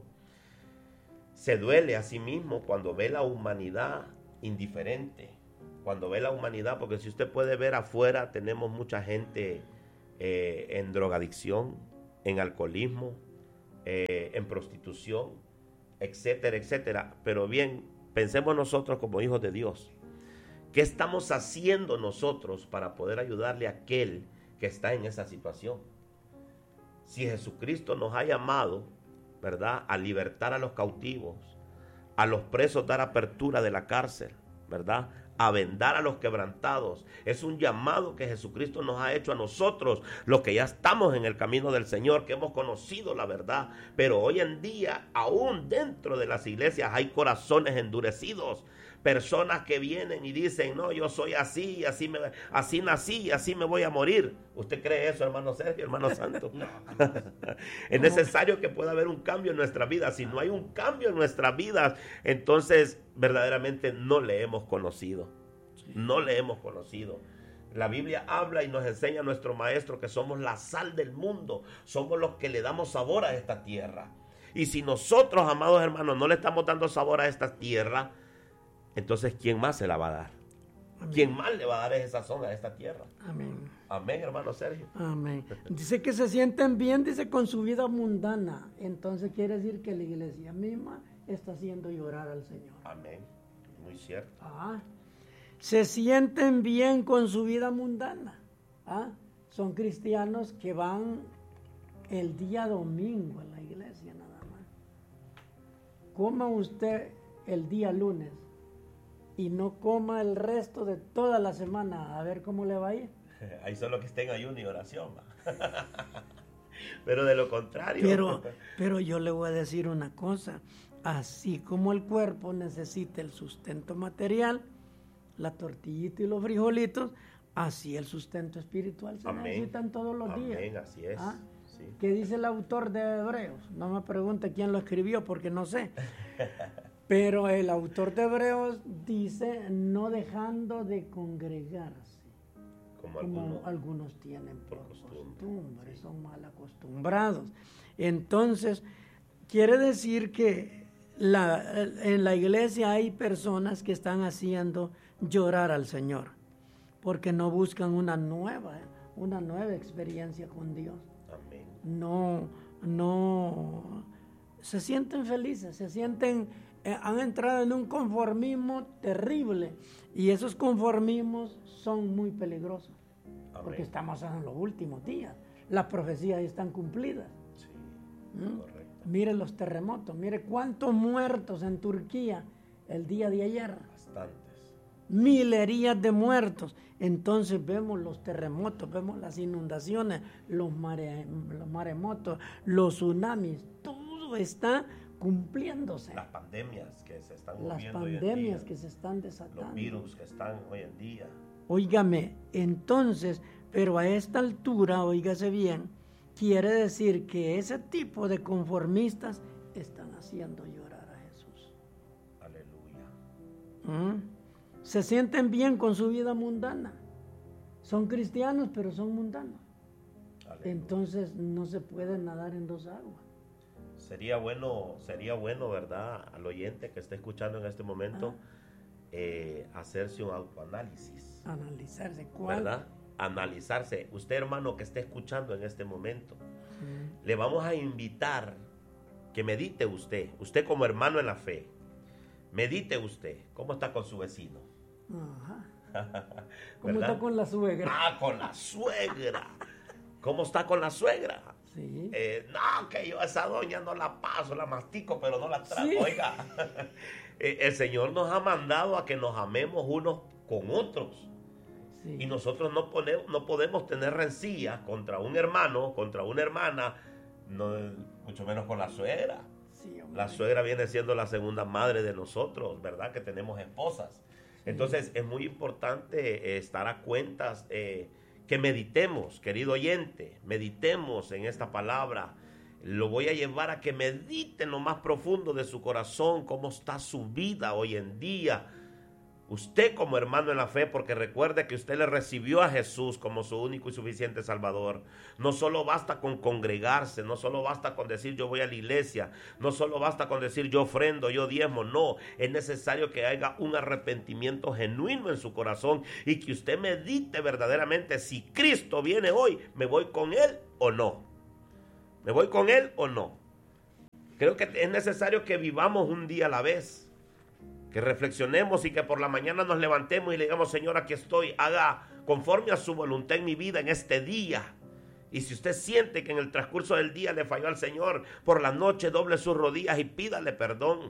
se duele a sí mismo cuando ve la humanidad indiferente, cuando ve la humanidad, porque si usted puede ver afuera, tenemos mucha gente eh, en drogadicción, en alcoholismo, eh, en prostitución, etcétera, etcétera. Pero bien, pensemos nosotros como hijos de Dios, ¿qué estamos haciendo nosotros para poder ayudarle a aquel que está en esa situación? Si Jesucristo nos ha llamado, ¿verdad?, a libertar a los cautivos, a los presos dar apertura de la cárcel, ¿verdad?, a vendar a los quebrantados. Es un llamado que Jesucristo nos ha hecho a nosotros, los que ya estamos en el camino del Señor, que hemos conocido la verdad. Pero hoy en día, aún dentro de las iglesias, hay corazones endurecidos. Personas que vienen y dicen, no, yo soy así, y así, me, así nací y así me voy a morir. ¿Usted cree eso, hermano Sergio, hermano Santo? No. Es necesario que pueda haber un cambio en nuestra vida. Si no hay un cambio en nuestra vida, entonces verdaderamente no le hemos conocido. No le hemos conocido. La Biblia habla y nos enseña a nuestro maestro que somos la sal del mundo. Somos los que le damos sabor a esta tierra. Y si nosotros, amados hermanos, no le estamos dando sabor a esta tierra, entonces, ¿quién más se la va a dar? Amén. ¿Quién más le va a dar esa zona a esta tierra? Amén. Amén, hermano Sergio. Amén. Dice que se sienten bien, dice, con su vida mundana. Entonces quiere decir que la iglesia misma está haciendo llorar al Señor. Amén. Muy cierto. Ah, se sienten bien con su vida mundana. Ah, son cristianos que van el día domingo a la iglesia nada más. Coma usted el día lunes y no coma el resto de toda la semana, a ver cómo le va a ir. Ahí solo que esté en ayuno y oración. Pero de lo contrario. Pero, pero yo le voy a decir una cosa, así como el cuerpo necesita el sustento material, la tortillita y los frijolitos, así el sustento espiritual se Amén. necesitan todos los Amén, días. Amén, así es. ¿Ah? Sí. ¿Qué dice el autor de Hebreos? No me pregunte quién lo escribió porque no sé. Pero el autor de Hebreos dice, no dejando de congregarse, como, como algunos, algunos tienen por, por costumbre, costumbre, sí. son mal acostumbrados. Entonces, quiere decir que la, en la iglesia hay personas que están haciendo llorar al Señor, porque no buscan una nueva, una nueva experiencia con Dios. Amén. No, no, se sienten felices, se sienten, eh, han entrado en un conformismo terrible, y esos conformismos son muy peligrosos. Amén. Porque estamos en los últimos días, las profecías están cumplidas. Sí, ¿Mm? Correcto. Mire los terremotos, mire cuántos muertos en Turquía el día de ayer. Bastantes. Milerías de muertos. Entonces vemos los terremotos, vemos las inundaciones, los, mare, los maremotos, los tsunamis, todo está cumpliéndose. Las pandemias que se están Las moviendo hoy en pandemias día, que se están desatando. los virus que están hoy en día. Óigame, entonces, pero a esta altura, óigase bien, quiere decir que ese tipo de conformistas están haciendo llorar a Jesús. Aleluya. ¿Mm? Se sienten bien con su vida mundana. Son cristianos, pero son mundanos. Aleluya. Entonces no se puede nadar en dos aguas. Sería bueno, sería bueno, ¿verdad? Al oyente que esté escuchando en este momento, Ah. eh, hacerse un autoanálisis. Analizarse cuál. ¿Verdad? Analizarse. Usted, hermano, que esté escuchando en este momento, Mm. le vamos a invitar que medite usted, usted como hermano en la fe, medite usted, ¿cómo está con su vecino? Ajá. ¿Cómo ¿Verdad? está con la suegra? Ah, con la suegra. ¿Cómo está con la suegra? Sí. Eh, no, que yo a esa doña no la paso, la mastico, pero no la trago. Sí. Oiga, eh, el Señor nos ha mandado a que nos amemos unos con otros. Sí. Y nosotros no, ponemos, no podemos tener rencillas contra un hermano, contra una hermana, no, mucho menos con la suegra. Sí, hombre. La suegra viene siendo la segunda madre de nosotros, ¿verdad? Que tenemos esposas. Entonces es muy importante eh, estar a cuentas, eh, que meditemos, querido oyente, meditemos en esta palabra. Lo voy a llevar a que medite en lo más profundo de su corazón, cómo está su vida hoy en día. Usted como hermano en la fe, porque recuerde que usted le recibió a Jesús como su único y suficiente Salvador. No solo basta con congregarse, no solo basta con decir yo voy a la iglesia, no solo basta con decir yo ofrendo, yo diezmo, no. Es necesario que haya un arrepentimiento genuino en su corazón y que usted medite verdaderamente si Cristo viene hoy, ¿me voy con Él o no? ¿Me voy con Él o no? Creo que es necesario que vivamos un día a la vez. Que reflexionemos y que por la mañana nos levantemos y le digamos, Señor, aquí estoy, haga conforme a su voluntad en mi vida en este día. Y si usted siente que en el transcurso del día le falló al Señor, por la noche doble sus rodillas y pídale perdón.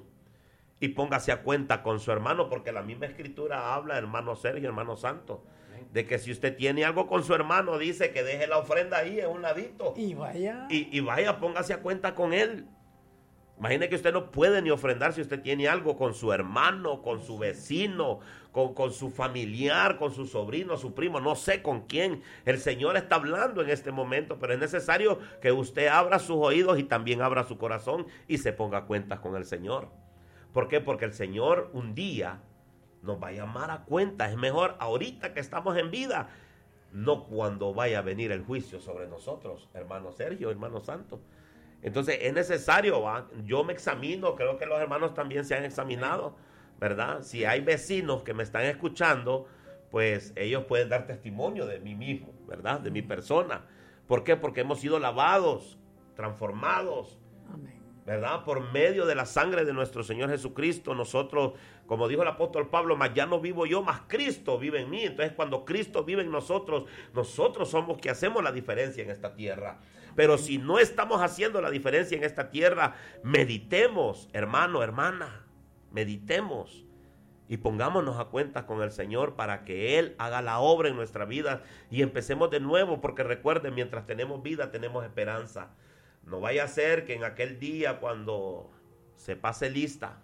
Y póngase a cuenta con su hermano, porque la misma escritura habla, hermano Sergio, hermano Santo, de que si usted tiene algo con su hermano, dice que deje la ofrenda ahí en un ladito. Y vaya. Y, y vaya, póngase a cuenta con él. Imagine que usted no puede ni ofrendar si usted tiene algo con su hermano, con su vecino, con, con su familiar, con su sobrino, su primo, no sé con quién. El Señor está hablando en este momento, pero es necesario que usted abra sus oídos y también abra su corazón y se ponga a cuentas con el Señor. ¿Por qué? Porque el Señor un día nos va a llamar a cuentas. Es mejor ahorita que estamos en vida, no cuando vaya a venir el juicio sobre nosotros, hermano Sergio, hermano Santo. Entonces es necesario, ¿va? Yo me examino, creo que los hermanos también se han examinado, ¿verdad? Si hay vecinos que me están escuchando, pues ellos pueden dar testimonio de mí mismo, ¿verdad? De mi persona. ¿Por qué? Porque hemos sido lavados, transformados, Amén. ¿verdad? Por medio de la sangre de nuestro Señor Jesucristo, nosotros, como dijo el apóstol Pablo, más ya no vivo yo, más Cristo vive en mí. Entonces cuando Cristo vive en nosotros, nosotros somos que hacemos la diferencia en esta tierra. Pero si no estamos haciendo la diferencia en esta tierra, meditemos, hermano, hermana, meditemos y pongámonos a cuentas con el Señor para que Él haga la obra en nuestra vida y empecemos de nuevo, porque recuerden, mientras tenemos vida, tenemos esperanza. No vaya a ser que en aquel día, cuando se pase lista,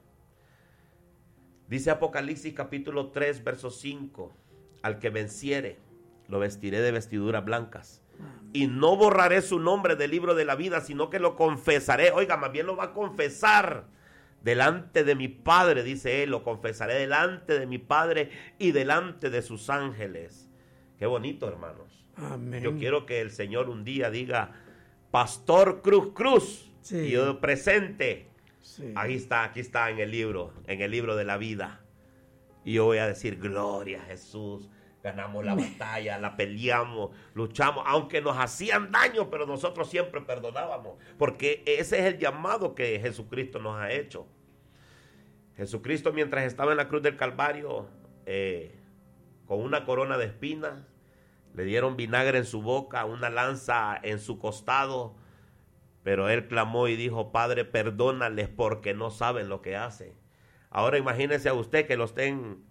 dice Apocalipsis capítulo tres, verso cinco, al que venciere, lo vestiré de vestiduras blancas. Y no borraré su nombre del libro de la vida, sino que lo confesaré. Oiga, más bien lo va a confesar delante de mi Padre, dice él. Lo confesaré delante de mi Padre y delante de sus ángeles. Qué bonito, hermanos. Amén. Yo quiero que el Señor un día diga, Pastor Cruz Cruz, Sí. y yo presente. Sí. Ahí está, aquí está en el libro, en el libro de la vida. Y yo voy a decir, gloria a Jesús. Ganamos la batalla, la peleamos, luchamos, aunque nos hacían daño, pero nosotros siempre perdonábamos, porque ese es el llamado que Jesucristo nos ha hecho. Jesucristo, mientras estaba en la cruz del Calvario, eh, con una corona de espinas, le dieron vinagre en su boca, una lanza en su costado, pero él clamó y dijo, Padre, perdónales porque no saben lo que hacen. Ahora imagínese a usted que lo estén...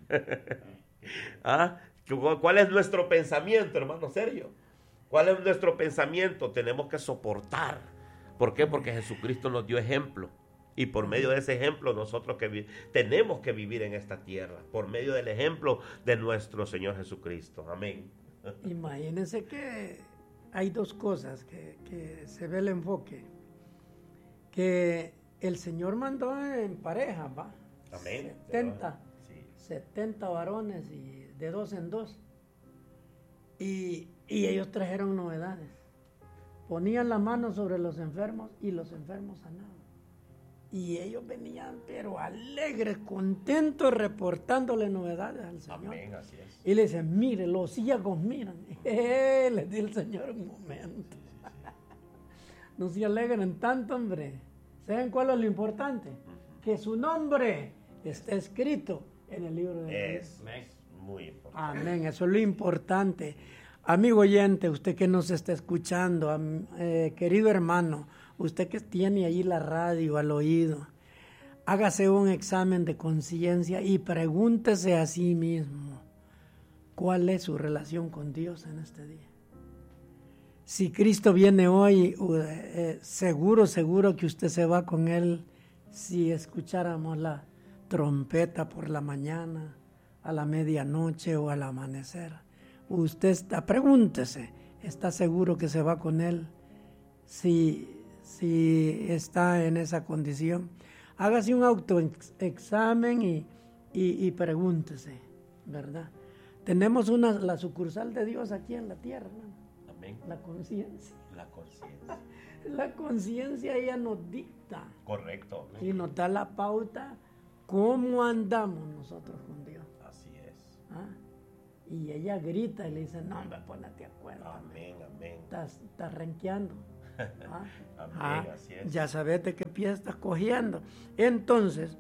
¿Ah? ¿Cuál es nuestro pensamiento, hermano Sergio? ¿Cuál es nuestro pensamiento? Tenemos que soportar. ¿Por qué? Porque Jesucristo nos dio ejemplo. Y por medio de ese ejemplo nosotros que tenemos que vivir en esta tierra. Por medio del ejemplo de nuestro Señor Jesucristo. Amén. Imagínense que hay dos cosas que, que se ve el enfoque. Que el Señor mandó en pareja, ¿va? Amén. setenta. setenta varones y de dos en dos. Y, y ellos trajeron novedades. Ponían la mano sobre los enfermos y los enfermos sanaban. Y ellos venían, pero alegres, contentos, reportándole novedades al Señor. Amén, así es. Y le dicen, mire, los ciegos miran. Eh, les dice el Señor un momento. No se alegren tanto, hombre. ¿Saben cuál es lo importante? Que su nombre está escrito en el libro de la Es muy importante. Amén, eso es lo importante. Amigo oyente, usted que nos está escuchando, am, eh, querido hermano, usted que tiene ahí la radio al oído, hágase un examen de conciencia y pregúntese a sí mismo, ¿cuál es su relación con Dios en este día? Si Cristo viene hoy, eh, seguro, seguro que usted se va con Él si escucháramos la trompeta por la mañana, a la medianoche o al amanecer. Usted está, pregúntese, ¿está seguro que se va con Él? Si, si está en esa condición, hágase un autoexamen y, y, y pregúntese, ¿verdad? Tenemos una, la sucursal de Dios aquí en la tierra, ¿no? Amén. La conciencia. La conciencia. La conciencia ella nos dicta. Correcto. Amén. Y nos da la pauta cómo andamos nosotros con Dios. Así es. ¿Ah? Y ella grita y le dice, no, hombre, ponete de acuerdo. Amén, amén. Estás, estás renqueando. ¿Ah? Amén, Ah, así es. ya sabes de qué pie estás cogiendo. Entonces,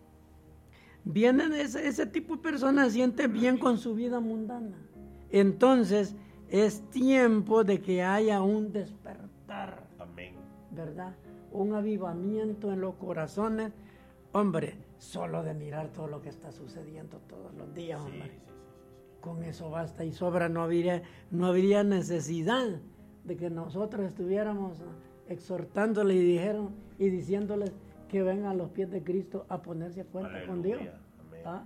vienen ese, ese tipo de personas, se sienten bien con su vida mundana. Entonces, es tiempo de que haya un despertar. Amén. ¿Verdad? Un avivamiento en los corazones. Hombre, solo de mirar todo lo que está sucediendo todos los días, Sí, hombre. sí, sí, sí, sí. Con eso basta y sobra, no habría, no habría necesidad de que nosotros estuviéramos exhortándole y dijeron y diciéndoles que vengan a los pies de Cristo a ponerse a cuenta Aleluya, con Dios. amén. ¿Ah?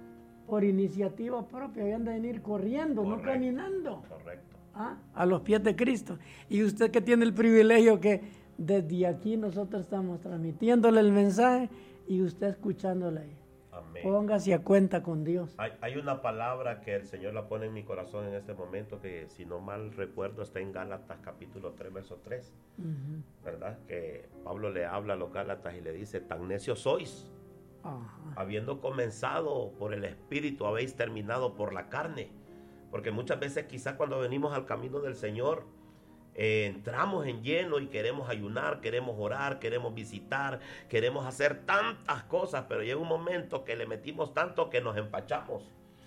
Por iniciativa propia, habían de venir corriendo, Correcto, no caminando. Correcto. ¿Ah? A los pies de Cristo. Y usted que tiene el privilegio que desde aquí nosotros estamos transmitiéndole el mensaje y usted escuchándole ahí. Amén. Póngase a cuenta con Dios. Hay, hay una palabra que el Señor la pone en mi corazón en este momento que, si no mal recuerdo, está en Gálatas capítulo tres, verso tres. Uh-huh. ¿Verdad? Que Pablo le habla a los Gálatas y le dice, tan necios sois, Ajá. habiendo comenzado por el Espíritu, habéis terminado por la carne. Porque muchas veces quizás cuando venimos al camino del Señor, eh, entramos en lleno y queremos ayunar, queremos orar, queremos visitar, queremos hacer tantas cosas, pero llega un momento que le metimos tanto que nos empachamos.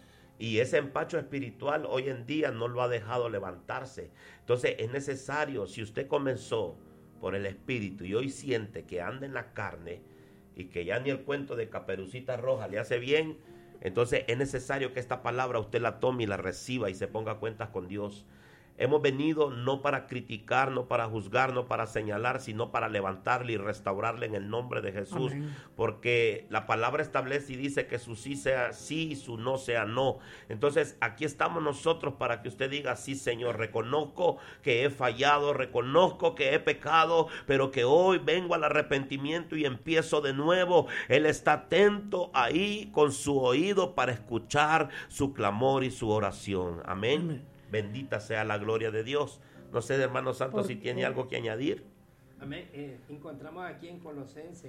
Y ese empacho espiritual hoy en día no lo ha dejado levantarse. Entonces es necesario, si usted comenzó por el Espíritu y hoy siente que anda en la carne y que ya ni el cuento de Caperucita Roja le hace bien, entonces es necesario que esta palabra usted la tome y la reciba y se ponga a cuentas con Dios. Hemos venido no para criticar, no para juzgar, no para señalar, sino para levantarle y restaurarle en el nombre de Jesús. Amén. Porque la palabra establece y dice que su sí sea sí y su no sea no. Entonces aquí estamos nosotros para que usted diga, sí Señor, reconozco que he fallado, reconozco que he pecado, pero que hoy vengo al arrepentimiento y empiezo de nuevo. Él está atento ahí con su oído para escuchar su clamor y su oración. Amén. Amén. Bendita sea la gloria de Dios. No sé, hermano Santos, Por- si tiene algo que añadir. Amén. Eh, encontramos aquí en Colosenses,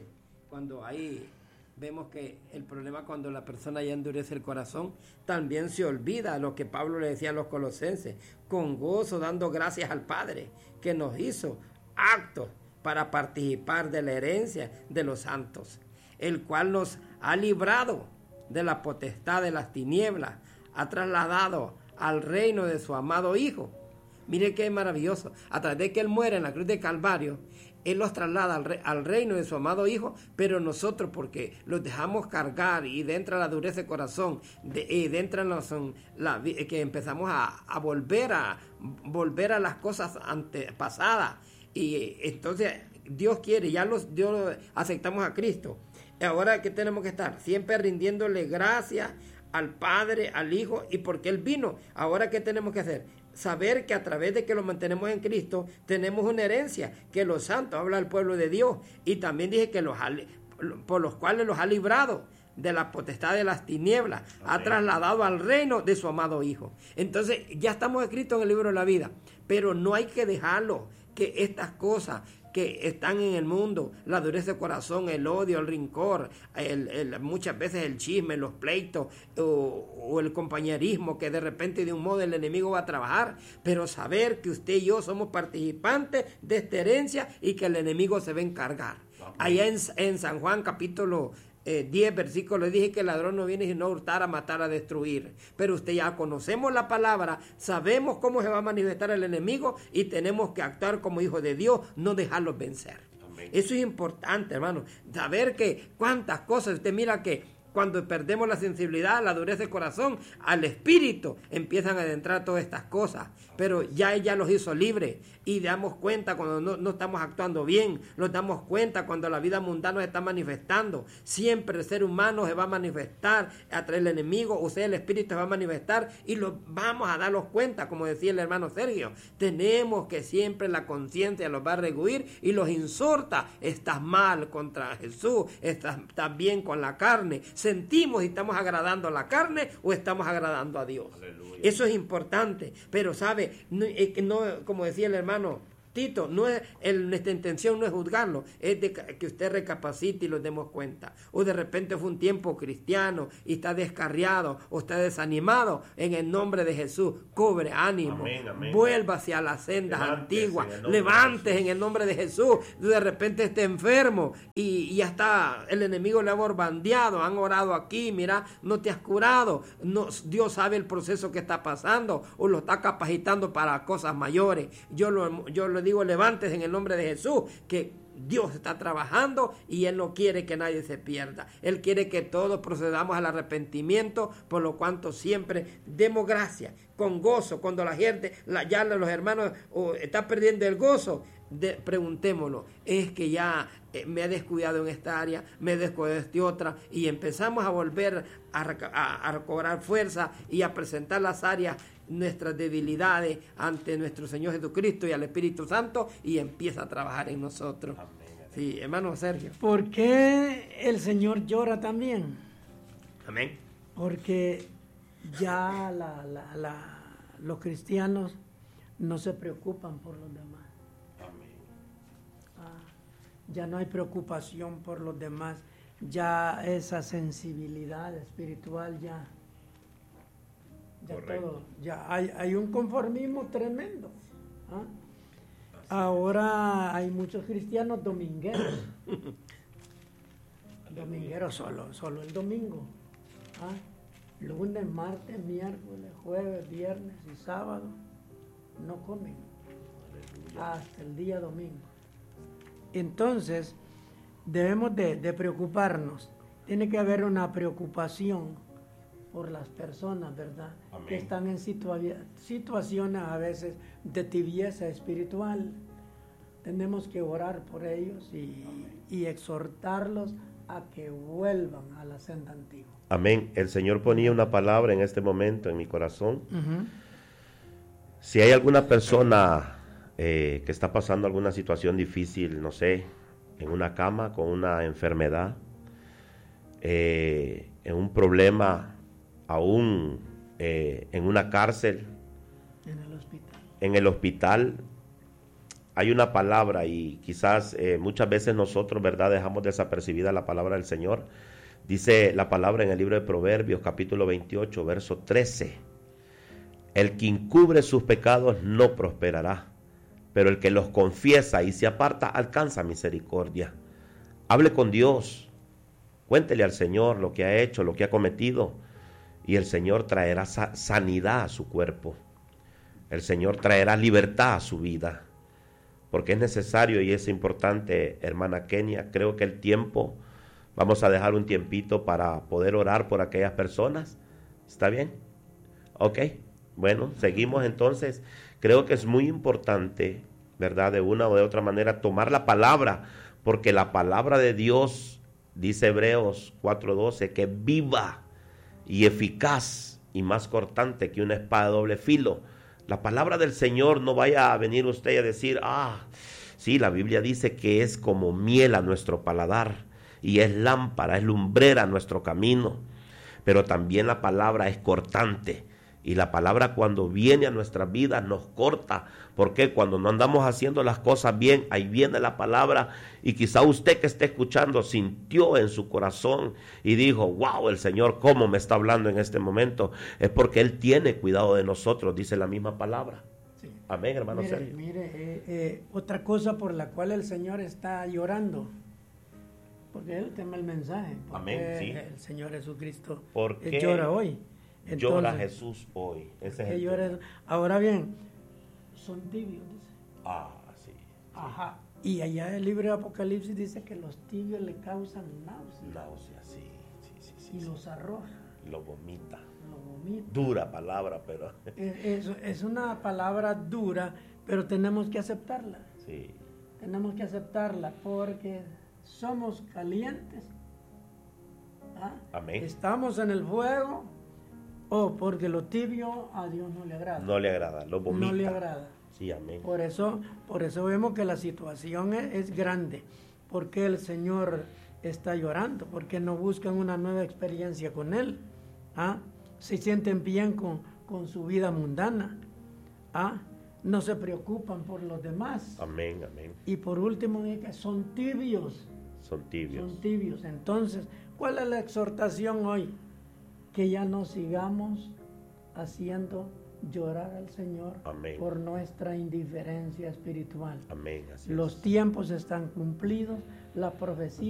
cuando hay, vemos que el problema cuando la persona ya endurece el corazón, también se olvida lo que Pablo le decía a los colosenses, con gozo dando gracias al Padre, que nos hizo actos para participar de la herencia de los santos, el cual nos ha librado de la potestad de las tinieblas, ha trasladado al reino de su amado Hijo. Mire qué maravilloso, a través de que Él muere en la cruz de Calvario, Él los traslada al, re, al reino de su amado Hijo, pero nosotros, porque los dejamos cargar y de entra la dureza de corazón, de, y de entra los, la, que empezamos a, a volver a volver a las cosas antepasadas, y entonces Dios quiere, ya los Dios aceptamos a Cristo. Ahora que tenemos que estar siempre rindiéndole gracias al Padre, al Hijo, y porque Él vino. Ahora ¿qué tenemos que hacer? Saber que a través de que lo mantenemos en Cristo, tenemos una herencia, que los santos, habla del pueblo de Dios, y también dije que los ha, por los cuales los ha librado de la potestad de las tinieblas, okay. Ha trasladado al reino de su amado Hijo. Entonces ya estamos escritos en el libro de la vida, pero no hay que dejarlo, que estas cosas que están en el mundo, la dureza de corazón, el odio, el rencor, el, el, muchas veces el chisme, los pleitos o, o el compañerismo, que de repente de un modo el enemigo va a trabajar, pero saber que usted y yo somos participantes de esta herencia y que el enemigo se va a encargar. Okay. Allá en, en San Juan capítulo Eh, diez versículos, dije que el ladrón no viene sino a hurtar, a matar, a destruir. Pero usted ya conocemos la palabra, sabemos cómo se va a manifestar el enemigo y tenemos que actuar como hijos de Dios, no dejarlos vencer. Amén. Eso es importante, hermano. Saber que cuántas cosas, usted mira que cuando perdemos la sensibilidad, la dureza del corazón, al espíritu empiezan a adentrar todas estas cosas. Pero ya ella los hizo libres y damos cuenta cuando no, no estamos actuando bien, nos damos cuenta cuando la vida mundana se está manifestando. Siempre el ser humano se va a manifestar, a través del enemigo, o sea, el espíritu se va a manifestar y lo vamos a darnos cuenta, como decía el hermano Sergio. Tenemos que siempre la conciencia los va a reguir y los insulta. Estás mal contra Jesús, estás, estás bien con la carne. Sentimos si estamos agradando a la carne o estamos agradando a Dios. Aleluya. Eso es importante, pero sabe, no, no, como decía el hermano Tito, no es el, nuestra intención no es juzgarlo, es de que usted recapacite y lo demos cuenta. O de repente fue un tiempo cristiano y está descarriado o está desanimado. En el nombre de Jesús, cobre ánimo, amén, amén. Vuelva hacia las sendas levántese antiguas, levantes en el nombre de Jesús. De repente esté enfermo y, y ya está, el enemigo le ha borbandeado, han orado aquí, mira, no te has curado. No, Dios sabe el proceso que está pasando o lo está capacitando para cosas mayores. Yo lo, yo lo digo, levantes en el nombre de Jesús, que Dios está trabajando y Él no quiere que nadie se pierda. Él quiere que todos procedamos al arrepentimiento, por lo cuanto siempre demos gracias, con gozo. Cuando la gente, la, ya los hermanos oh, están perdiendo el gozo, de, preguntémonos, es que ya eh, me he descuidado en esta área, me he descuidado en esta otra, y empezamos a volver a, a, a cobrar fuerza y a presentar las áreas, nuestras debilidades ante nuestro Señor Jesucristo y al Espíritu Santo, y empieza a trabajar en nosotros. Amén. Sí, hermano Sergio. ¿Por qué el Señor llora también? Amén. Porque ya la, la, la, los cristianos no se preocupan por los demás. Amén. Ah, ya no hay preocupación por los demás. Ya esa sensibilidad espiritual ya... Ya, todo, ya hay, hay un conformismo tremendo. ¿Ah? Ahora hay muchos cristianos domingueros. Domingueros solo, solo el domingo. ¿Ah? Lunes, martes, miércoles, jueves, viernes y sábado no comen. Hasta el día domingo. Entonces, debemos de, de preocuparnos. Tiene que haber una preocupación por las personas, ¿verdad? Amén. Que están en situa- situaciones a veces de tibieza espiritual. Tenemos que orar por ellos y, y exhortarlos a que vuelvan a la senda antigua. Amén. El Señor ponía una palabra en este momento en mi corazón. Uh-huh. Si hay alguna persona eh, que está pasando alguna situación difícil, no sé, en una cama con una enfermedad, eh, en un problema, aún eh, en una cárcel, en el hospital, en el hospital, hay una palabra y quizás eh, muchas veces nosotros, ¿verdad?, dejamos desapercibida la palabra del Señor. Dice la palabra en el libro de Proverbios, capítulo veintiocho, verso trece. El que encubre sus pecados no prosperará, pero el que los confiesa y se aparta alcanza misericordia. Hable con Dios, cuéntele al Señor lo que ha hecho, lo que ha cometido, y el Señor traerá sa- sanidad a su cuerpo. El Señor traerá libertad a su vida, porque es necesario y es importante, hermana Kenia. Creo que el tiempo, vamos a dejar un tiempito para poder orar por aquellas personas. ¿Está bien? Ok, bueno, seguimos entonces. Creo que es muy importante, ¿verdad?, de una o de otra manera tomar la palabra, porque la palabra de Dios, dice Hebreos cuatro doce, que es viva y eficaz y más cortante que una espada de doble filo. La palabra del Señor, no vaya a venir usted a decir, ah, sí, la Biblia dice que es como miel a nuestro paladar y es lámpara, es lumbrera a nuestro camino, pero también la palabra es cortante. Y la palabra cuando viene a nuestras vidas nos corta. Porque cuando no andamos haciendo las cosas bien, ahí viene la palabra. Y quizá usted que esté escuchando sintió en su corazón y dijo, wow, el Señor cómo me está hablando en este momento. Es porque Él tiene cuidado de nosotros, dice la misma palabra. Sí. Amén, hermano mire, Sergio. Mire, eh, eh, otra cosa por la cual el Señor está llorando. Porque Él teme el mensaje. Amén, sí. El Señor Jesucristo ¿Por qué llora hoy? Entonces, llora Jesús hoy? Ese es el llora. Ahora bien, son tibios, dice. Ah, sí, sí. Ajá. Y allá el libro de Apocalipsis dice que los tibios le causan náuseas. Náusea, sí, sí, sí, sí. Y sí. los arroja. Lo vomita. Lo vomita. Dura palabra, pero... Es, es, es una palabra dura, pero tenemos que aceptarla. Sí. Tenemos que aceptarla porque somos calientes. ¿Ah? Amén. Estamos en el fuego. O oh, porque lo tibio a Dios no le agrada. No le agrada, lo vomita. No le agrada. Sí, amén. Por eso, por eso vemos que la situación es, es grande. Porque el Señor está llorando, porque no buscan una nueva experiencia con Él. ¿Ah? Se sienten bien con, con su vida mundana. ¿Ah? No se preocupan por los demás. Amén, amén. Y por último, que son tibios. Son tibios. Son tibios. Entonces, ¿cuál es la exhortación hoy? Que ya no sigamos haciendo llorar al Señor. Amén. Por nuestra indiferencia espiritual. Amén. Así Los es. tiempos están cumplidos, la profecía